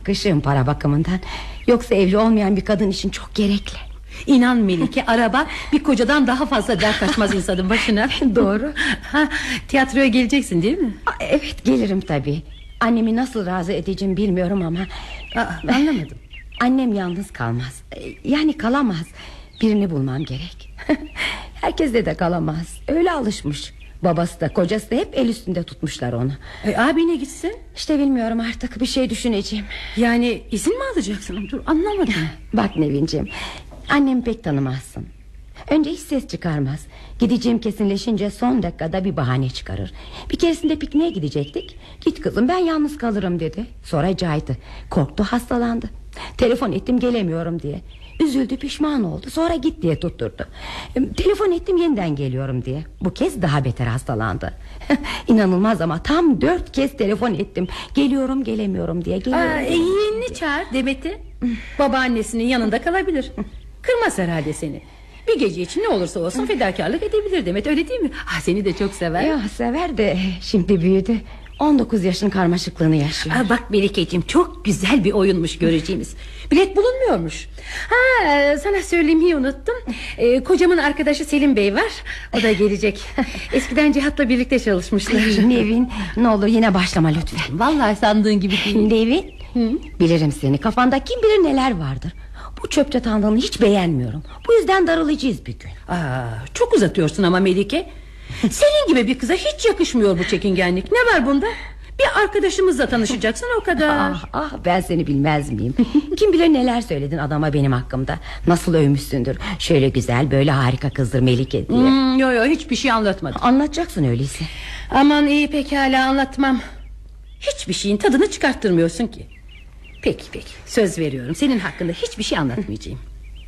sıkışığım para bakımından. Yoksa evli olmayan bir kadın için çok gerekli. İnan Melike, araba bir kocadan daha fazla dert açmaz insanın başına. Doğru. Tiyatroya geleceksin değil mi? Evet, gelirim tabii. Annemi nasıl razı edeceğim bilmiyorum ama... Anlamadım. Annem yalnız kalmaz. Yani kalamaz. Birini bulmam gerek. Herkesle de kalamaz. Öyle alışmış. Babası da kocası da hep el üstünde tutmuşlar onu. Abine gitsin. İşte bilmiyorum artık, bir şey düşüneceğim. Yani izin mi alacaksın? Dur, anlamadım. Bak Nevin'ciğim, annemi pek tanımazsın. Önce hiç ses çıkarmaz. Gideceğim kesinleşince son dakikada bir bahane çıkarır. Bir keresinde pikniğe gidecektik. Git kızım, ben yalnız kalırım dedi. Sonra caydı. Korktu, hastalandı. Telefon ettim, gelemiyorum diye. Üzüldü, pişman oldu. Sonra git diye tutturdu. Telefon ettim, yeniden geliyorum diye. Bu kez daha beter hastalandı. İnanılmaz ama tam 4 kez telefon ettim. Geliyorum, gelemiyorum diye. Yeğenini çağır, Demet'i. Babaannesinin yanında kalabilir. Kırmaz herhalde seni. Bir gece için ne olursa olsun fedakarlık edebilir Demet, öyle değil mi? Seni de çok sever. Ya, sever de şimdi büyüdü. 19 yaşın karmaşıklığını yaşıyor. Bak Melike'ciğim, çok güzel bir oyunmuş göreceğimiz. Bilet bulunmuyormuş. Sana söylemeyi unuttum. Kocamın arkadaşı Selim Bey var. O da gelecek. Eskiden Cihat'la birlikte çalışmışlar. Nevin, ne olur yine başlama lütfen. Vallahi sandığın gibi değil. Nevin, bilirim seni, kafanda kim bilir neler vardır. Bu çöp çatanlığını hiç beğenmiyorum. Bu yüzden darılacağız bir gün. Çok uzatıyorsun ama Melike. Senin gibi bir kıza hiç yakışmıyor bu çekingenlik. Ne var bunda? Bir arkadaşımızla tanışacaksın, o kadar. Ben seni bilmez miyim? Kim bilir neler söyledin adama benim hakkımda. Nasıl övmüşsündür. Şöyle güzel, böyle harika kızdır Melike diye. Yo, hiçbir şey anlatmadım. Anlatacaksın öyleyse. Aman iyi, pekala, anlatmam. Hiçbir şeyin tadını çıkarttırmıyorsun ki. Peki, söz veriyorum, senin hakkında hiçbir şey anlatmayacağım.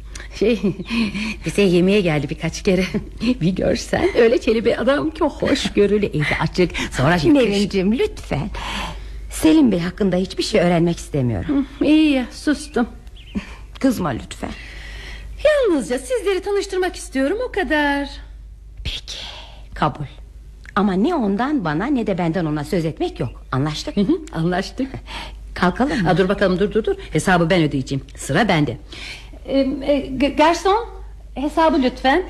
Bize yemeğe geldi birkaç kere. Bir görsen, öyle çelebi adam ki, hoş görülü, evi açık. Sonra Nevinciğim, lütfen. Selim Bey hakkında hiçbir şey öğrenmek istemiyorum. İyi ya, sustum. Kızma lütfen. Yalnızca sizleri tanıştırmak istiyorum, o kadar. Peki, kabul. Ama ne ondan bana ne de benden ona söz etmek yok. Anlaştık? Anlaştık. Kalkalım mı? Dur bakalım, dur. Hesabı ben ödeyeceğim. Sıra bende. Garson, hesabı lütfen.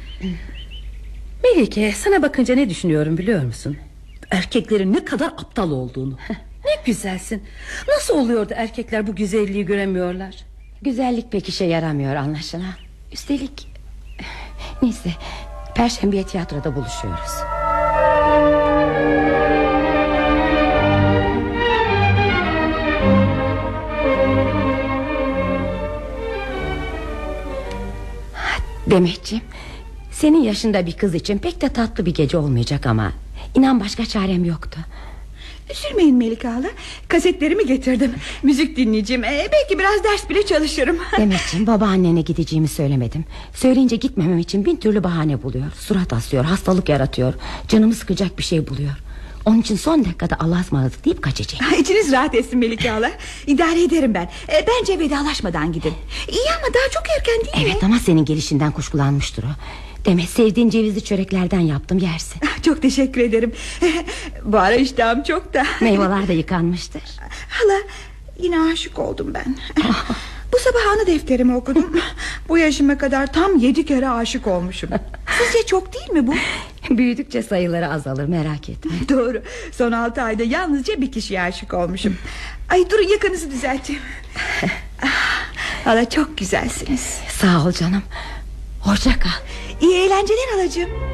Melike, sana bakınca ne düşünüyorum biliyor musun? Erkeklerin ne kadar aptal olduğunu. Ne güzelsin. Nasıl oluyor da erkekler bu güzelliği göremiyorlar? Güzellik pek işe yaramıyor anlaşılan. Üstelik... Neyse, Perşembeye tiyatroda buluşuyoruz. Demetciğim, senin yaşında bir kız için pek de tatlı bir gece olmayacak ama inan başka çarem yoktu. Üzülmeyin Melike hala, kasetlerimi getirdim. Müzik dinleyeceğim, belki biraz ders bile çalışırım. Demetciğim, babaannene gideceğimi söylemedim. Söyleyince gitmemem için bin türlü bahane buluyor. Surat asıyor, hastalık yaratıyor. Canımı sıkacak bir şey buluyor. Onun için son dakikada Allah'a ısmarladık deyip kaçacağım. İçiniz rahat etsin Melike hala, İdare ederim ben. Bence vedalaşmadan gidin. İyi ama daha çok erken değil mi? Evet, ama senin gelişinden kuşkulanmıştır o. Demet, sevdiğin cevizli çöreklerden yaptım, yersin. Çok teşekkür ederim. Bu ara iştahım çok da. Meyveler de yıkanmıştır. Hala, yine aşık oldum ben. Bu sabah anı defterimi okudum. Bu yaşıma kadar tam 7 kere aşık olmuşum. Sizce çok değil mi bu? Büyüdükçe sayıları azalır, merak etme. Doğru, son 6 ayda yalnızca bir kişiye aşık olmuşum. Ay durun, yakanızı düzelteyim. Hala, çok güzelsiniz. Sağ ol canım. Hoşça kal. İyi eğlenceler halacığım.